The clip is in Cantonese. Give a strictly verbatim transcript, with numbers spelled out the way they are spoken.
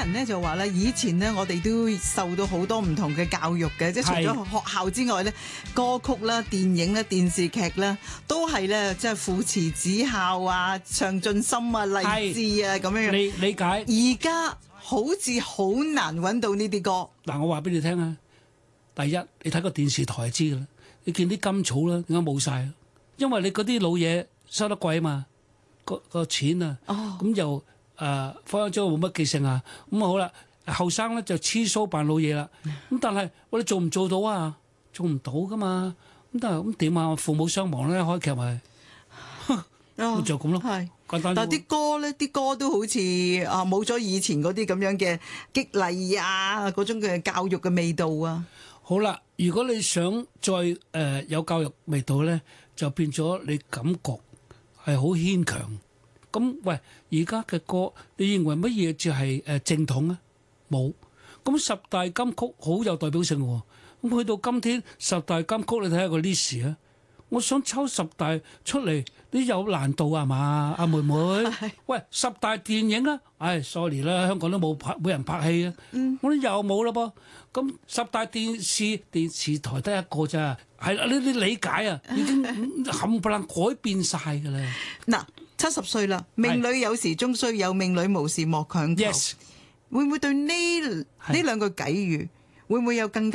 人咧就話咧，以前咧我哋都受到好多唔同嘅教育嘅，即係除咗學校之外咧，歌曲啦、電影啦、電視劇啦，都係咧即係父慈子孝啊、上進心啊、勵志啊咁樣樣。 理理解。 而家好似好難揾到呢啲歌。 嗱，我話俾你聽啊，第一你睇個電視台就知噶啦，你見啲甘草啦，點解冇晒？因為你嗰啲老嘢收得貴嘛，個個錢啊，咁、哦、又。誒、呃，方一章冇乜記性啊，咁啊好啦，後生咧就黐鬚扮老嘢啦，咁但係我哋做唔做到啊？做唔到噶嘛，咁但係咁點啊？父母雙亡咧，開劇咪、哦、就咁咯，係簡單。 但係啲歌咧，啲歌都好似啊冇咗以前嗰啲咁樣嘅激勵啊，嗰種嘅教育嘅味道啊。 好啦，如果你想再誒、呃、有教育味道咧，就變咗你感覺係好牽強。咁喂，而家嘅歌，你認為乜嘢就係誒正統啊？冇。咁十大金曲好有代表性喎。咁去到今天十大金曲，你睇下個 list 啊，我想抽十大出嚟，你有難度啊嘛？阿妹妹，喂，十大電影啊，唉 sorry 啦，香港都冇拍冇人拍戲啊，嗯、我哋又冇啦噃。咁十大電視電視台得一個咋？係啦，你你理解啊，已經冚唪唥改變晒㗎啦。 嗱。七十歲啦，命裏有時終須有，命裏無時莫強求。 Yes. 會唔會對呢呢兩個偈語，會唔會有更加